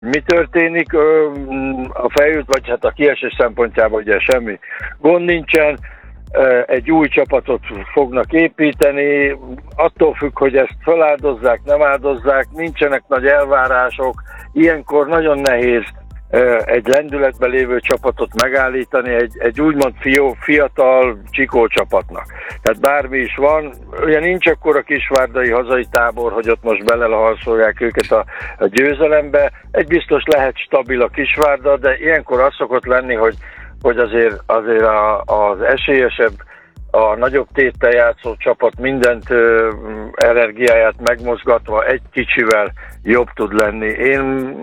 Mi történik a feljut, vagy hát a kiesés szempontjában ugye semmi gond nincsen, egy új csapatot fognak építeni, attól függ, hogy ezt feláldozzák, nem áldozzák, nincsenek nagy elvárások, ilyenkor nagyon nehéz egy lendületben lévő csapatot megállítani egy úgymond fiatal csikó csapatnak. Tehát bármi is van, ugye nincs akkor a kisvárdai hazai tábor, hogy ott most belelaharcolják őket a győzelembe. Egy biztos lehet stabil a Kisvárda, de ilyenkor az szokott lenni, hogy azért az esélyesebb, a nagyobb téttel játszó csapat mindent energiáját megmozgatva egy kicsivel jobb tud lenni. Én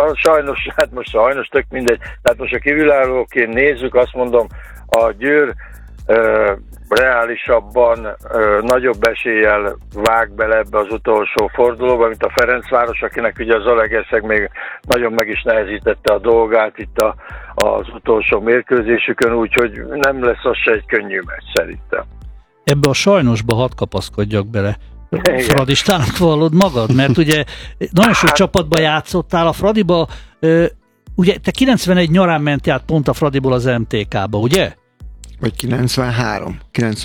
sajnos tök mindegy, tehát most a kívülállóként nézzük, azt mondom, a Győr reálisabban, nagyobb eséllyel vág bele ebbe az utolsó fordulóba, mint a Ferencváros, akinek ugye az Zalaegerszeg még nagyon meg is nehezítette a dolgát itt az utolsó mérkőzésükön, úgyhogy nem lesz az se egy könnyű meccs szerintem. Ebbe a sajnosba hadd kapaszkodjak bele. Fradistának vallod magad? Mert ugye nagyon sok csapatba játszottál, a Fradiba, ugye te 91 nyarán mentél át pont a Fradiból az MTK-ba, ugye? Vagy 93.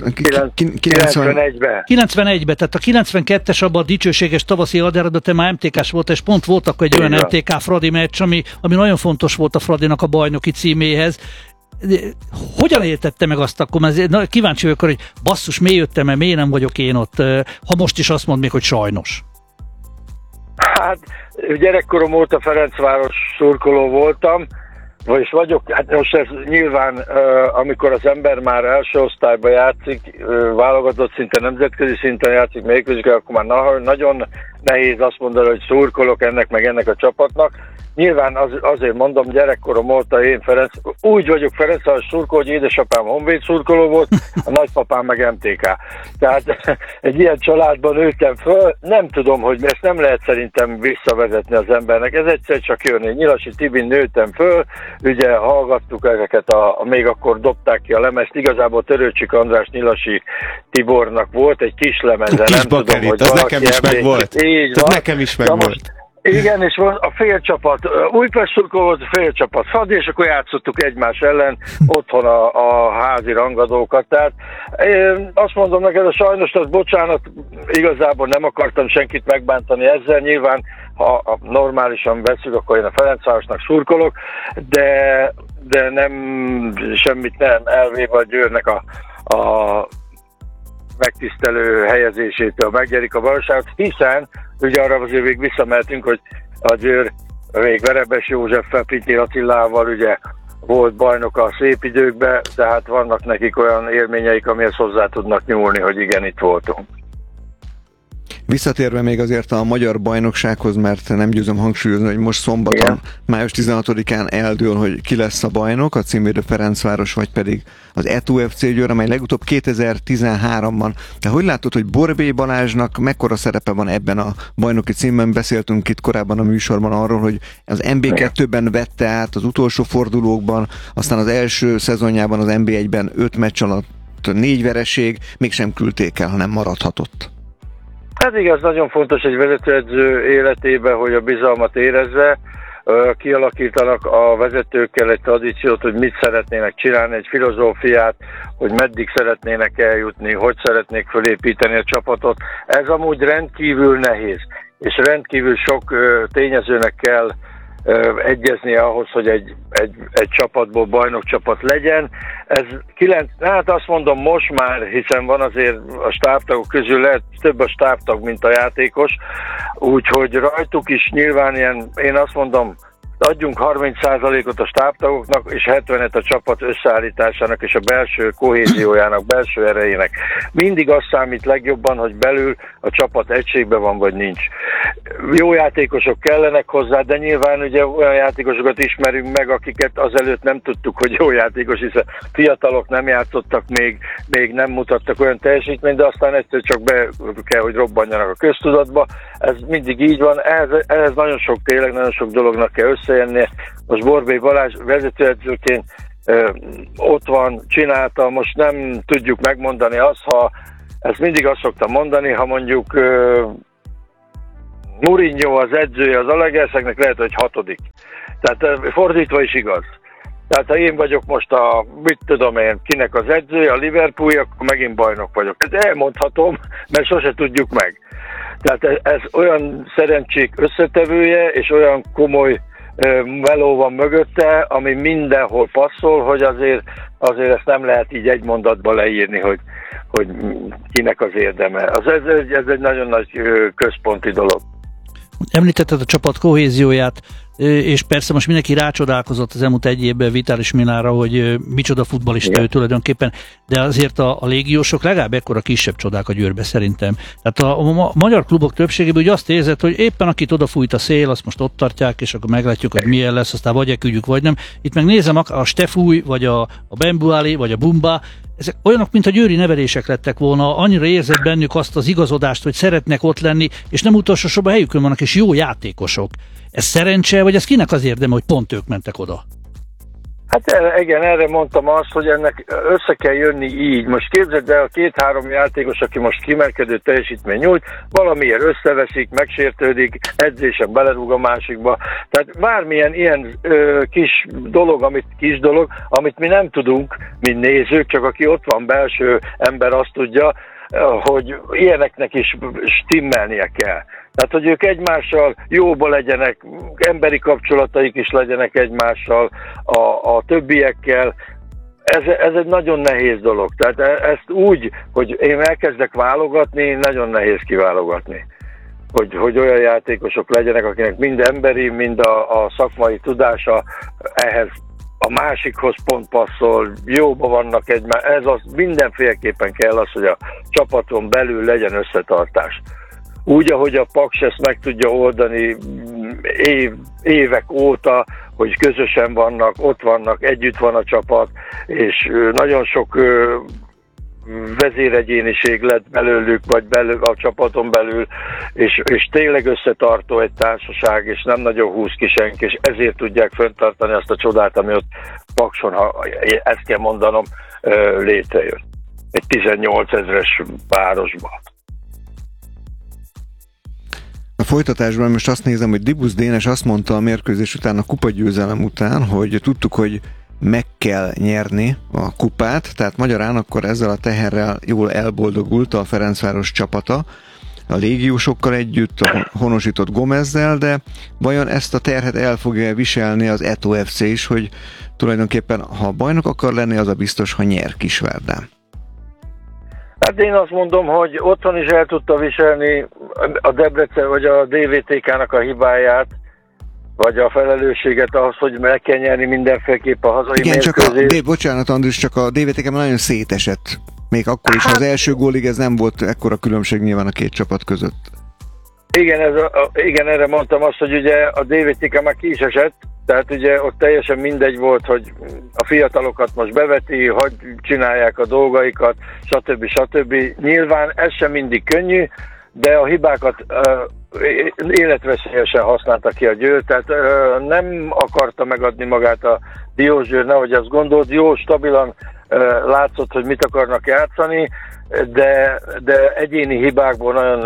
91-ben. 91-ben, tehát a 92-es abban a dicsőséges tavaszi Alderadban te már MTK-s volt, és pont voltak egy olyan MTK Fradi meccs, ami nagyon fontos volt a Fradinak a bajnoki címéhez. Hogyan értette meg azt akkor? Mert kíváncsi vagyok, hogy basszus, miért jöttem, mert miért nem vagyok én ott, ha most is azt mond még, hogy sajnos. Hát gyerekkorom óta Ferencváros szurkoló voltam, vagyis vagyok, hát most ez nyilván, amikor az ember már első osztályban játszik, válogatott szinten, nemzetközi szinten játszik mérkőzéseken, akkor már nagyon nehéz azt mondani, hogy szurkolok ennek a csapatnak. Nyilván azért mondom, gyerekkorom óta én úgy vagyok Ferencváros szurkoló, hogy édesapám Honvéd szurkoló volt, a nagypapám meg MTK. Tehát egy ilyen családban nőttem föl, nem tudom, hogy ezt nem lehet szerintem visszavezetni az embernek, ez egyszer csak jön. Én Nyilasi Tibin nőttem föl, ugye hallgattuk ezeket, még akkor dobták ki a lemezt, igazából Törőcsik András Nyilasi Tibornak volt egy kis lemeze, nem tudom, hogy az nekem is meg volt. Nekem is meg volt. Igen, és a félcsapat, Újpest szurkoló volt, a félcsapat Fradi, és akkor játszottuk egymás ellen otthon a házi rangadókat. Tehát én azt mondom neked, sajnos, az bocsánat, igazából nem akartam senkit megbántani ezzel, nyilván ha normálisan veszük, akkor én a Ferencvárosnak szurkolok, de nem semmit nem elvéve a Győrnek a megtisztelő helyezésétől megnyerik a valóságot, hiszen ugye arra azért még visszamehetünk, hogy a Győr még Verebes Józseffel, Pintér Attilával ugye volt bajnok a szép időkben, tehát vannak nekik olyan élményeik, amihez hozzá tudnak nyúlni, hogy igen, itt voltunk. Visszatérve még azért a magyar bajnoksághoz, mert nem győzöm hangsúlyozni, hogy most szombaton, május 16-án eldől, hogy ki lesz a bajnok, a címvédő Ferencváros, vagy pedig az ETU FC Győr, amely legutóbb 2013-ban. De hogy látod, hogy Borbély Balázsnak mekkora szerepe van ebben a bajnoki címben? Beszéltünk itt korábban a műsorban arról, hogy az NB2-ben vette át az utolsó fordulókban, aztán az első szezonjában az NB1-ben 5 meccs alatt 4 vereség, mégsem küldték el, hanem maradhatott. Hát igaz, nagyon fontos egy vezetőedző életében, hogy a bizalmat érezze, kialakítanak a vezetőkkel egy tradíciót, hogy mit szeretnének csinálni, egy filozófiát, hogy meddig szeretnének eljutni, hogy szeretnék fölépíteni a csapatot. Ez amúgy rendkívül nehéz, és rendkívül sok tényezőnek kell egyeznie ahhoz, hogy egy csapatból bajnokcsapat legyen. Ez hát azt mondom most már, hiszen van azért a stábtagok közül lehet több a stábtag, mint a játékos, úgyhogy rajtuk is nyilván ilyen, én azt mondom, adjunk 30%-ot a stábtagoknak, és 70-et a csapat összeállításának és a belső kohéziójának, belső erejének. Mindig az számít legjobban, hogy belül a csapat egységben van, vagy nincs. Jó játékosok kellenek hozzá, de nyilván ugye olyan játékosokat ismerünk meg, akiket azelőtt nem tudtuk, hogy jó játékos, hiszen fiatalok nem játszottak még nem mutattak olyan teljesítményt, de aztán egyszer csak be kell, hogy robbanjanak a köztudatba. Ez mindig így van, ehhez nagyon sok dolognak kell összejönni. Most Borbély Balázs vezetőedzőként ott van, csinálta, most nem tudjuk megmondani ezt mindig azt szoktam mondani, ha mondjuk Mourinho az edzője az Zalaegerszegnek, lehet, hogy 6. Tehát fordítva is igaz. Tehát ha én vagyok most mit tudom én, kinek az edzője, a Liverpool, akkor megint bajnok vagyok. Ez elmondhatom, mert sose tudjuk meg. Tehát ez olyan szerencsék összetevője, és olyan komoly meló van mögötte, ami mindenhol passzol, hogy azért ezt nem lehet így egy mondatba leírni, hogy kinek az érdeme. Ez egy nagyon nagy központi dolog. Említetted a csapat kohézióját, és persze most mindenki rácsodálkozott az elmúlt egy évben Vitalis Milára, hogy micsoda futballista ő tulajdonképpen, de azért a légiósok legalább ekkora kisebb csodák a Győrbe szerintem. Tehát a magyar klubok többségében úgy azt érzed, hogy éppen akit odafújt a szél, azt most ott tartják, és akkor meglátjuk, hogy milyen lesz, aztán vagy elküldjük, vagy nem. Itt meg nézem, a Stefúj, vagy a Bembuali, vagy a Bumba, ezek olyanok, mint a győri nevelések lettek volna, annyira érzed bennük azt az igazodást, hogy szeretnek ott lenni, és nem utolsó sorban helyükön vannak, és jó játékosok. Ez szerencse, vagy ez kinek az érdeme, hogy pont ők mentek oda? Hát igen, erre mondtam azt, hogy ennek össze kell jönni így. Most képzeld el, a 2-3 játékos, aki most kiemelkedő teljesítmény nyújt, valamiért összeveszik, megsértődik, edzésen belerúg a másikba. Tehát bármilyen ilyen kis dolog, amit mi nem tudunk, mint nézők, csak aki ott van belső ember azt tudja, hogy ilyeneknek is stimmelnie kell. Tehát, hogy ők egymással jóba legyenek, emberi kapcsolataik is legyenek egymással, a többiekkel. Ez egy nagyon nehéz dolog. Tehát ezt úgy, hogy én elkezdek válogatni, nagyon nehéz kiválogatni. Hogy olyan játékosok legyenek, akinek mind emberi, mind a szakmai tudása ehhez a másikhoz pont passzol, jóba vannak egymás. Mindenféleképpen kell az, hogy a csapaton belül legyen összetartás. Úgy, ahogy a Paks ezt meg tudja oldani évek óta, hogy közösen vannak, ott vannak, együtt van a csapat, és nagyon sok vezéregyéniség lett belőlük, vagy a csapaton belül, és tényleg összetartó egy társaság, és nem nagyon húz ki senki, és ezért tudják fenntartani azt a csodát, ami ott Pakson, ha ezt kell mondanom, létrejött. Egy 18 000-es városban. A folytatásban most azt nézem, hogy Dibusz Dénes azt mondta a mérkőzés után, a kupagyőzelem után, hogy tudtuk, hogy meg kell nyerni a kupát, tehát magyarán akkor ezzel a teherrel jól elboldogult a Ferencváros csapata, a légiósokkal együtt, a honosított Gomezzel, de vajon ezt a terhet el fogja viselni az Eto FC is, hogy tulajdonképpen ha bajnok akar lenni, az a biztos, ha nyer Kisvárdán? Hát én azt mondom, hogy otthon is el tudta viselni a Debrecen vagy a DVTK-nak a hibáját, vagy a felelősséget ahhoz, hogy meg kell nyerni mindenféleképp a hazai mérkőzést. Bocsánat, Andris, csak a DVTK nagyon szétesett. Még akkor is az első gólig ez nem volt ekkora különbség nyilván a két csapat között. Igen, erre mondtam azt, hogy ugye a DVTK már ki is esett, tehát ugye ott teljesen mindegy volt, hogy a fiatalokat most beveti, hogy csinálják a dolgaikat, stb. Nyilván ez sem mindig könnyű, de a hibákat életveszélyesen használta ki a Győr, tehát nem akarta megadni magát a Diósgyőr, nehogy azt gondolt, jó, stabilan látszott, hogy mit akarnak játszani, de egyéni hibákból nagyon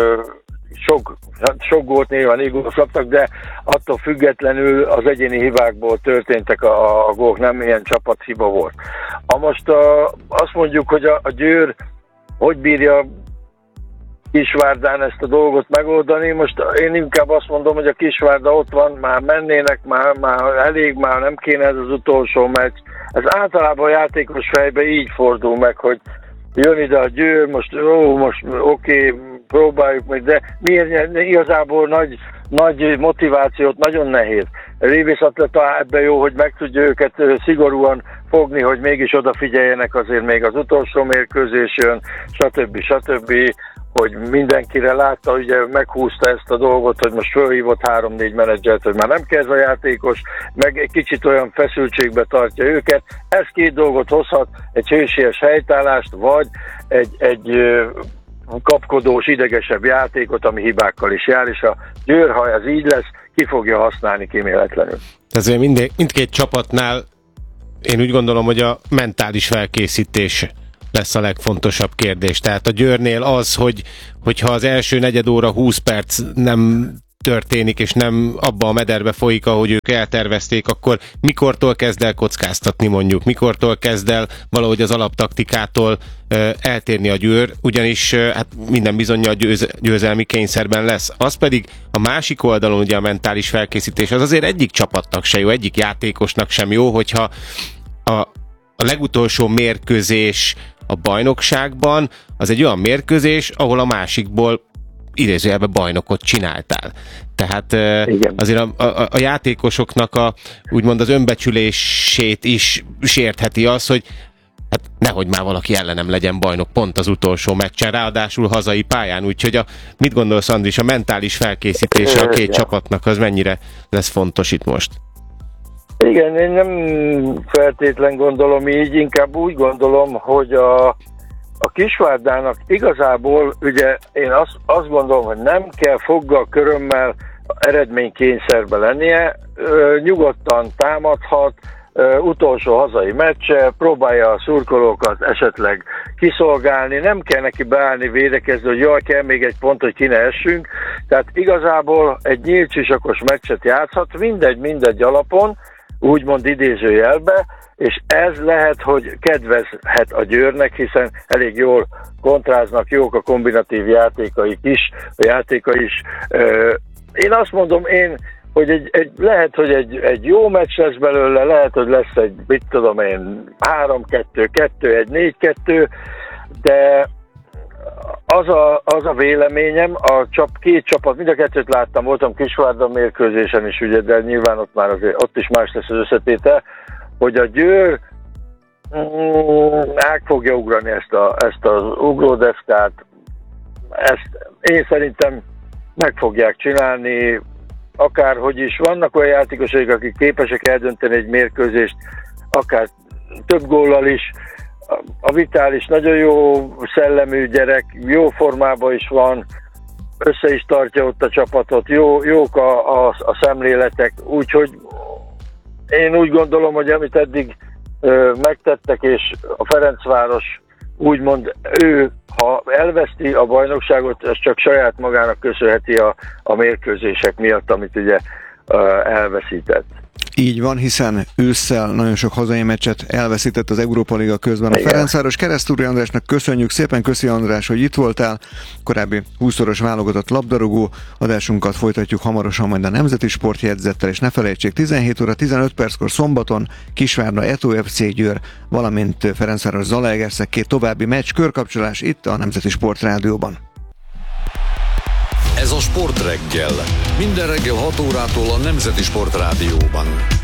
sok gólt nyilván így kaptak, de attól függetlenül az egyéni hibákból történtek a gólok, nem ilyen csapathiba volt. Most azt mondjuk, hogy a Győr hogy bírja Kisvárdán ezt a dolgot megoldani. Most én inkább azt mondom, hogy a Kisvárda ott van, már mennének, már elég, már nem kéne ez az utolsó meccs. Ez általában a játékos fejbe így fordul meg, hogy jön ide a Győr, most oké, próbáljuk meg, de miért igazából nagy motivációt nagyon nehéz. Révész atleta ebben jó, hogy meg tudja őket szigorúan fogni, hogy mégis odafigyeljenek azért még az utolsó mérkőzés jön, stb. Hogy mindenkire látta, ugye meghúzta ezt a dolgot, hogy most fölhívott 3-4 menedzsert, hogy már nem kell ez a játékos, meg egy kicsit olyan feszültségbe tartja őket. Ez két dolgot hozhat, egy hősies helytállást, vagy egy kapkodós, idegesebb játékot, ami hibákkal is jár, és a Győr, ha ez így lesz, ki fogja használni kíméletlenül. Ezért mindkét csapatnál én úgy gondolom, hogy a mentális felkészítés lesz a legfontosabb kérdés. Tehát a Győrnél az, hogyha az első negyed óra 20 perc nem történik, és nem abba a mederbe folyik, ahogy ők eltervezték, akkor mikortól kezd el kockáztatni mondjuk? Mikortól kezd el valahogy az alaptaktikától eltérni a Győr? Ugyanis hát minden bizonnyal győzelmi kényszerben lesz. Az pedig a másik oldalon ugye a mentális felkészítés, az azért egyik csapatnak se jó, egyik játékosnak sem jó, hogyha a legutolsó mérkőzés a bajnokságban az egy olyan mérkőzés, ahol a másikból idézőjelben bajnokot csináltál. Tehát azért a játékosoknak úgymond az önbecsülését is sértheti az, hogy hát nehogy már valaki ellenem legyen bajnok pont az utolsó meccsen, ráadásul hazai pályán, úgyhogy mit gondolsz, Andris, a mentális felkészítése a két csapatnak az mennyire lesz fontos itt most? Igen, én nem feltétlen gondolom így, inkább úgy gondolom, hogy a Kisvárdának igazából, ugye én azt gondolom, hogy nem kell foggal körömmel eredménykényszerbe lennie, nyugodtan támadhat, utolsó hazai meccse, próbálja a szurkolókat esetleg kiszolgálni, nem kell neki beállni, védekezni, hogy jaj, kell még egy pont, hogy ki ne essünk, tehát igazából egy nyílt sisakos meccset játszhat, mindegy alapon, úgymond idézőjelbe, és ez lehet, hogy kedvezhet a Győrnek, hiszen elég jól kontráznak, jók a kombinatív játékai is. Én azt mondom, hogy lehet, hogy egy jó meccs lesz belőle, lehet, hogy lesz egy, 3-2, 2-1, 4-2, de az a véleményem, két csapat, mind a kettőt láttam, voltam Kisvárda mérkőzésen is, ugye, de nyilván ott is más lesz az összetétel, hogy a Győr át fogja ugrani ezt az ugródeszkát, ezt én szerintem meg fogják csinálni, akárhogy is. Vannak olyan játékosok, akik képesek eldönteni egy mérkőzést, akár több góllal is. A Vitális nagyon jó szellemű gyerek, jó formában is van, össze is tartja ott a csapatot, jók a szemléletek, úgyhogy én úgy gondolom, hogy amit eddig megtettek, és a Ferencváros úgymond ha elveszti a bajnokságot, ez csak saját magának köszönheti a mérkőzések miatt, amit ugye elveszített. Így van, hiszen ősszel nagyon sok hazai meccset elveszített az Európa Liga közben a Ferencváros. Keresztúri Andrásnak köszönjük szépen, köszi András, hogy itt voltál. Korábbi 20-szoros válogatott labdarúgó. Adásunkat folytatjuk hamarosan majd a Nemzeti Sportjegyzettel, és ne felejtsék, 17 óra 15 perckor szombaton Kisvárda ETO-FC Győr, valamint Ferencváros Zalaegerszeg, két további meccs, körkapcsolás itt a Nemzeti Sport Rádióban. Ez a Sportreggel. Minden reggel 6 órától a Nemzeti Sport Rádióban.